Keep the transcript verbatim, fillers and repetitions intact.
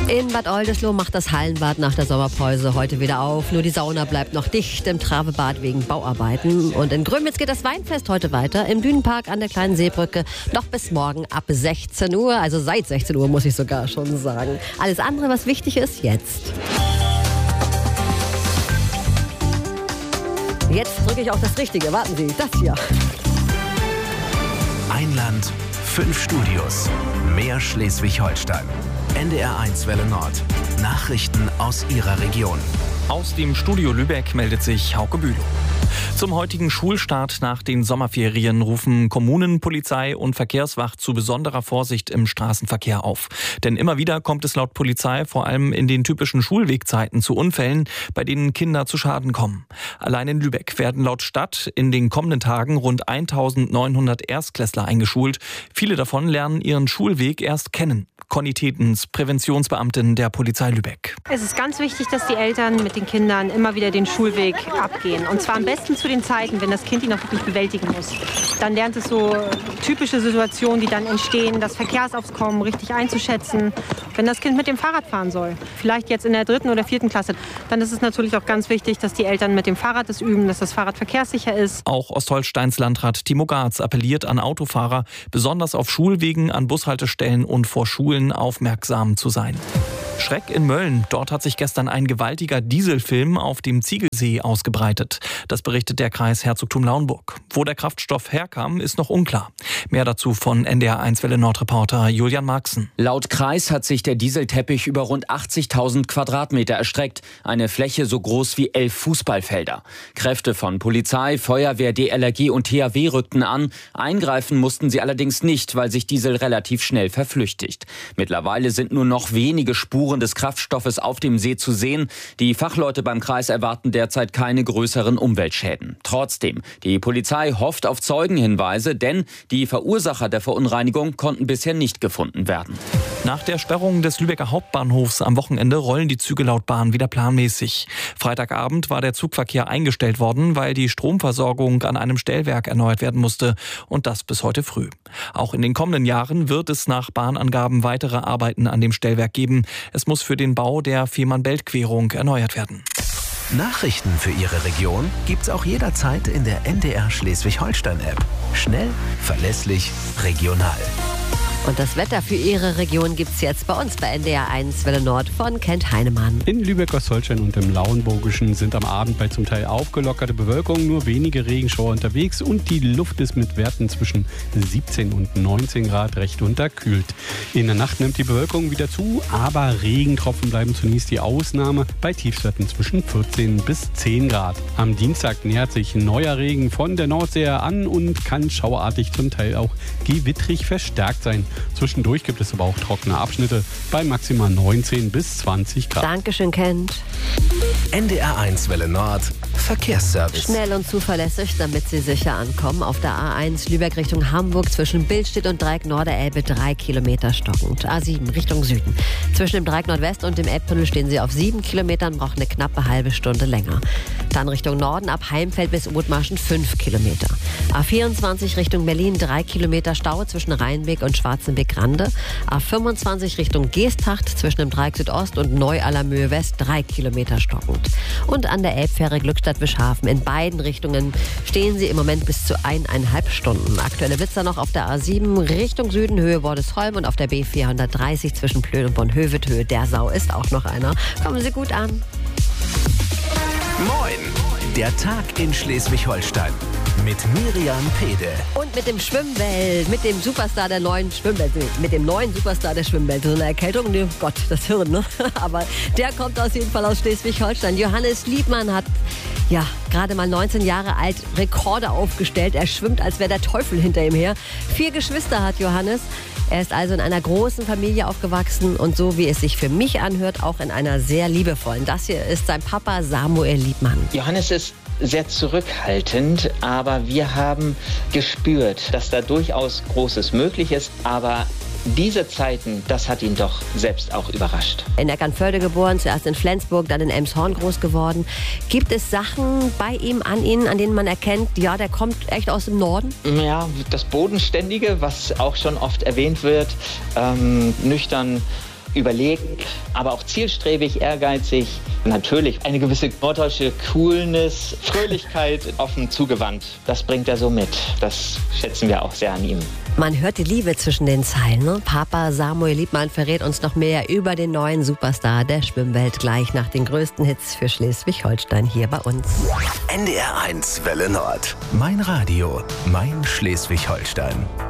In Bad Oldesloe macht das Hallenbad nach der Sommerpause heute wieder auf. Nur die Sauna bleibt noch dicht im Travebad wegen Bauarbeiten. Und in Grömitz geht das Weinfest heute weiter im Dünenpark an der kleinen Seebrücke. Noch bis morgen ab sechzehn Uhr, also seit sechzehn Uhr muss ich sogar schon sagen. Alles andere, was wichtig ist, jetzt. Jetzt drücke ich auch das Richtige. Warten Sie, das hier. Ein Land, fünf Studios, mehr Schleswig-Holstein. N D R eins Welle Nord. Nachrichten aus Ihrer Region. Aus dem Studio Lübeck meldet sich Hauke Bülow. Zum heutigen Schulstart nach den Sommerferien rufen Kommunen, Polizei und Verkehrswacht zu besonderer Vorsicht im Straßenverkehr auf. Denn immer wieder kommt es laut Polizei vor allem in den typischen Schulwegzeiten zu Unfällen, bei denen Kinder zu Schaden kommen. Allein in Lübeck werden laut Stadt in den kommenden Tagen rund eintausendneunhundert Erstklässler eingeschult. Viele davon lernen ihren Schulweg erst kennen. Conny Tetens, Präventionsbeamtin der Polizei Lübeck. Es ist ganz wichtig, dass die Eltern mit den Kindern immer wieder den Schulweg abgehen. Und zwar am besten zu den Zeiten, wenn das Kind ihn auch wirklich bewältigen muss. Dann lernt es so typische Situationen, die dann entstehen, das Verkehrsaufkommen richtig einzuschätzen. Wenn das Kind mit dem Fahrrad fahren soll, vielleicht jetzt in der dritten oder vierten Klasse, dann ist es natürlich auch ganz wichtig, dass die Eltern mit dem Fahrrad es üben, dass das Fahrrad verkehrssicher ist. Auch Ostholsteins Landrat Timo Garz appelliert an Autofahrer, besonders auf Schulwegen, an Bushaltestellen und vor Schulen aufmerksam zu sein. Schreck in Mölln. Dort hat sich gestern ein gewaltiger Dieselfilm auf dem Ziegelsee ausgebreitet. Das berichtet der Kreis Herzogtum-Lauenburg. Wo der Kraftstoff herkam, ist noch unklar. Mehr dazu von N D R eins Welle Nord-Reporter Julian Marxen. Laut Kreis hat sich der Dieselteppich über rund achtzigtausend Quadratmeter erstreckt. Eine Fläche so groß wie elf Fußballfelder. Kräfte von Polizei, Feuerwehr, D L R G und T H W rückten an. Eingreifen mussten sie allerdings nicht, weil sich Diesel relativ schnell verflüchtigt. Mittlerweile sind nur noch wenige Spuren des Kraftstoffes auf dem See zu sehen. Die Fachleute beim Kreis erwarten derzeit keine größeren Umweltschäden. Trotzdem, die Polizei hofft auf Zeugenhinweise, denn die Verursacher der Verunreinigung konnten bisher nicht gefunden werden. Nach der Sperrung des Lübecker Hauptbahnhofs am Wochenende rollen die Züge laut Bahn wieder planmäßig. Freitagabend war der Zugverkehr eingestellt worden, weil die Stromversorgung an einem Stellwerk erneuert werden musste, und das bis heute früh. Auch in den kommenden Jahren wird es nach Bahnangaben weitere Arbeiten an dem Stellwerk geben. Es muss für den Bau der Fehmarn-Belt-Querung erneuert werden. Nachrichten für Ihre Region gibt's auch jederzeit in der N D R Schleswig-Holstein-App. Schnell, verlässlich, regional. Und das Wetter für Ihre Region gibt's jetzt bei uns bei N D R eins Welle Nord von Kent Heinemann. In Lübeck, Ostholstein und im Lauenburgischen sind am Abend bei zum Teil aufgelockerte Bewölkung nur wenige Regenschauer unterwegs und die Luft ist mit Werten zwischen siebzehn und neunzehn Grad recht unterkühlt. In der Nacht nimmt die Bewölkung wieder zu, aber Regentropfen bleiben zunächst die Ausnahme bei Tiefstwerten zwischen vierzehn bis zehn Grad. Am Dienstag nähert sich neuer Regen von der Nordsee an und kann schauerartig zum Teil auch gewittrig verstärkt sein. Zwischendurch gibt es aber auch trockene Abschnitte bei maximal neunzehn bis zwanzig Grad. Dankeschön, Kent. N D R eins Welle Nord, Verkehrsservice. Schnell und zuverlässig, damit Sie sicher ankommen. Auf der A eins Lübeck Richtung Hamburg zwischen Billstedt und Dreieck Norderelbe drei Kilometer stockend. A sieben Richtung Süden. Zwischen dem Dreieck Nordwest und dem Elbtunnel stehen Sie auf sieben Kilometern, brauchen eine knappe halbe Stunde länger. Dann Richtung Norden ab Heimfeld bis Othmarschen fünf Kilometer. A vierundzwanzig Richtung Berlin drei Kilometer Stau zwischen Rheinweg und Schwarzenbeck-Rande. A fünfundzwanzig Richtung Geesthacht zwischen dem Dreieck Südost und Neu-Allermöhe West drei Kilometer stockend. Und an der Elbfähre Glückstadt-Wischhafen in beiden Richtungen stehen Sie im Moment bis zu eineinhalb Stunden. Aktuelle Witzer noch auf der A sieben Richtung Süden Höhe Wordesholm und auf der B vierhundertdreißig zwischen Plön und Bonhöved Höhe der Sau ist auch noch einer. Kommen Sie gut an. Moin, der Tag in Schleswig-Holstein mit Miriam Pede. Und mit dem Schwimmwelt, mit dem Superstar der neuen Schwimmwelt, mit dem neuen Superstar der Schwimmwelt. So eine Erkältung, ne, Gott, das Hirn, ne? Aber der kommt aus jeden Fall aus Schleswig-Holstein. Johannes Liebmann hat, ja, gerade mal neunzehn Jahre alt, Rekorde aufgestellt. Er schwimmt, als wäre der Teufel hinter ihm her. Vier Geschwister hat Johannes. Er ist also in einer großen Familie aufgewachsen und so wie es sich für mich anhört, auch in einer sehr liebevollen. Das hier ist sein Papa Samuel Liebmann. Johannes ist sehr zurückhaltend, aber wir haben gespürt, dass da durchaus Großes möglich ist, aber diese Zeiten, das hat ihn doch selbst auch überrascht. In Eckernförde geboren, zuerst in Flensburg, dann in Elmshorn groß geworden. Gibt es Sachen bei ihm, an ihm, an denen man erkennt, ja, der kommt echt aus dem Norden? Ja, das Bodenständige, was auch schon oft erwähnt wird, ähm, nüchtern, überlegt, aber auch zielstrebig, ehrgeizig. Natürlich eine gewisse norddeutsche Coolness, Fröhlichkeit, offen zugewandt. Das bringt er so mit. Das schätzen wir auch sehr an ihm. Man hört die Liebe zwischen den Zeilen. Ne? Papa Samuel Liebmann verrät uns noch mehr über den neuen Superstar der Schwimmwelt gleich nach den größten Hits für Schleswig-Holstein hier bei uns. N D R eins Welle Nord. Mein Radio, mein Schleswig-Holstein.